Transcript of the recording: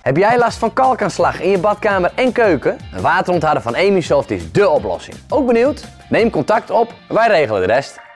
Heb jij last van kalkaanslag in je badkamer en keuken? Een waterontharder van Emisoft is dé oplossing. Ook benieuwd? Neem contact op, wij regelen de rest.